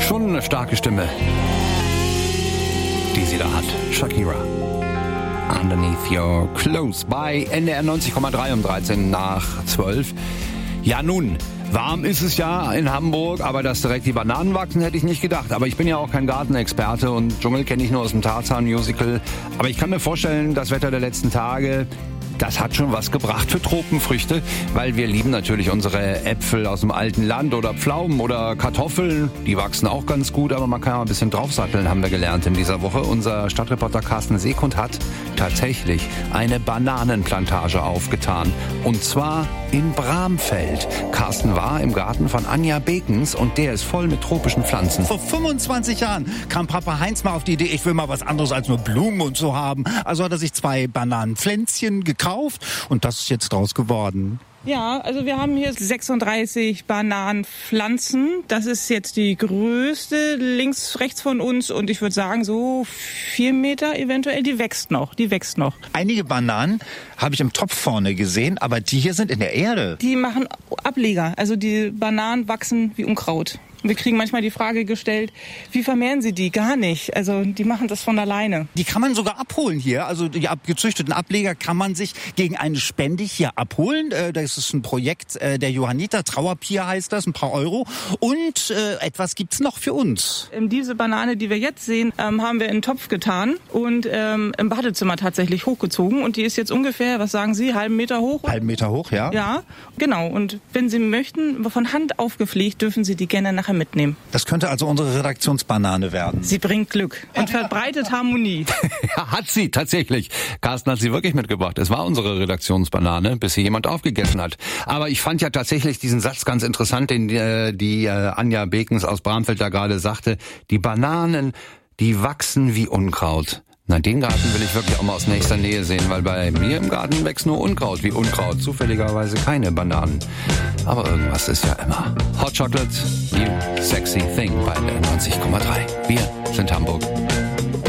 Schon eine starke Stimme, die sie da hat. Shakira. Underneath Your Clothes bei NDR 90,3 um 13 nach 12. Ja nun, warm ist es ja in Hamburg, aber dass direkt die Bananen wachsen, hätte ich nicht gedacht. Aber ich bin ja auch kein Gartenexperte und Dschungel kenne ich nur aus dem Tarzan-Musical. Aber ich kann mir vorstellen, das Wetter der letzten Tage, das hat schon was gebracht für Tropenfrüchte, weil wir lieben natürlich unsere Äpfel aus dem alten Land oder Pflaumen oder Kartoffeln. Die wachsen auch ganz gut, aber man kann ja ein bisschen draufsatteln, haben wir gelernt in dieser Woche. Unser Stadtreporter Carsten Seekund hat tatsächlich eine Bananenplantage aufgetan. Und zwar in Bramfeld. Carsten war im Garten von Anja Bekens und der ist voll mit tropischen Pflanzen. Vor 25 Jahren kam Papa Heinz mal auf die Idee, ich will mal was anderes als nur Blumen und so haben. Also hat er sich 2 Bananenpflänzchen gekauft und das ist jetzt draus geworden. Ja, also wir haben hier 36 Bananenpflanzen. Das ist jetzt die größte links, rechts von uns und ich würde sagen so 4 Meter eventuell. Die wächst noch. Einige Bananen habe ich im Topf vorne gesehen, aber die hier sind in der Erde. Die machen Ableger. Also die Bananen wachsen wie Unkraut. Wir kriegen manchmal die Frage gestellt, wie vermehren Sie die? Gar nicht. Also die machen das von alleine. Die kann man sogar abholen hier. Also die gezüchteten Ableger kann man sich gegen eine Spende hier abholen. Das ist ein Projekt der Johanniter. Trauerpier heißt das, ein paar Euro. Und etwas gibt's noch für uns. Diese Banane, die wir jetzt sehen, haben wir in einen Topf getan und im Badezimmer tatsächlich hochgezogen. Und die ist jetzt ungefähr, was sagen Sie, halben Meter hoch? Halben Meter hoch, ja. Ja, genau. Und wenn Sie möchten, von Hand aufgepflegt, dürfen Sie die gerne nachher mitnehmen. Das könnte also unsere Redaktionsbanane werden. Sie bringt Glück und verbreitet Harmonie. Ja, hat sie tatsächlich. Carsten hat sie wirklich mitgebracht. Es war unsere Redaktionsbanane, bis sie jemand aufgegessen hat. Aber ich fand ja tatsächlich diesen Satz ganz interessant, den die Anja Bekens aus Bramfeld da gerade sagte. Die Bananen, die wachsen wie Unkraut. Na, den Garten will ich wirklich auch mal aus nächster Nähe sehen, weil bei mir im Garten wächst nur Unkraut wie Unkraut. Zufälligerweise keine Bananen. Aber irgendwas ist ja immer. Hot Chocolate, you sexy thing bei der 90,3. Wir sind Hamburg.